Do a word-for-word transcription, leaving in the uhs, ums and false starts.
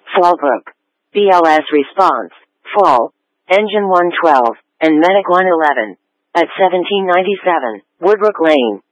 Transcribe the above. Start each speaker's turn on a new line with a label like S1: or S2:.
S1: Fallbrook, B L S Response, Fall, Engine one twelve, and Medic one eleven. At seventeen ninety-seven, Woodbrook Lane.